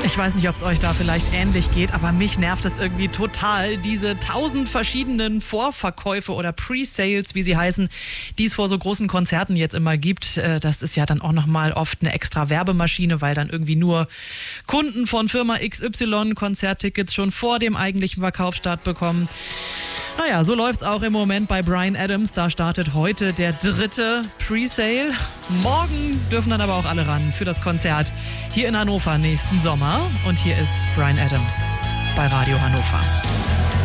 Ich weiß nicht, ob es euch da vielleicht ähnlich geht, aber mich nervt es irgendwie total, diese 1000 verschiedenen Vorverkäufe oder Pre-Sales, wie sie heißen, die es vor so großen Konzerten jetzt immer gibt. Das ist ja dann auch nochmal oft eine extra Werbemaschine, weil dann irgendwie nur Kunden von Firma XY Konzerttickets schon vor dem eigentlichen Verkaufsstart bekommen. Naja, so läuft's auch im Moment bei Bryan Adams. Da startet heute der 3. Presale. Morgen dürfen dann aber auch alle ran für das Konzert hier in Hannover nächsten Sommer. Und hier ist Bryan Adams bei Radio Hannover.